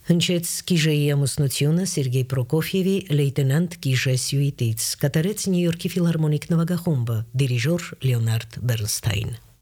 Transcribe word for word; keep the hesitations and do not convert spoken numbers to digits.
Հնչեց Կիժեի ամուսնությունը Սերգեյ Պրոկոֆիևի լեյտենանտ Կիժե սյուիտից, կատարեց Նյու Յորքի ֆիլհարմոնիկ նվագախումբը, դիրիժոր Լեոնարդ Բեռնստայն։